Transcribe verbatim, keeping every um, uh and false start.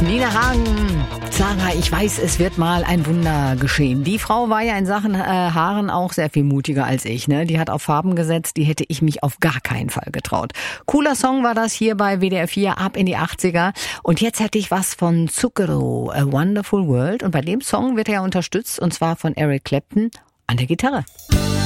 Nina Hagen, Sarah, ich weiß, es wird mal ein Wunder geschehen. Die Frau war ja in Sachen äh, Haaren auch sehr viel mutiger als ich. Ne? Die hat auf Farben gesetzt, die hätte ich mich auf gar keinen Fall getraut. Cooler Song war das hier bei W D R vier, ab in die achtziger. Und jetzt hätte ich was von Zucchero, A Wonderful World. Und bei dem Song wird er unterstützt, und zwar von Eric Clapton an der Gitarre.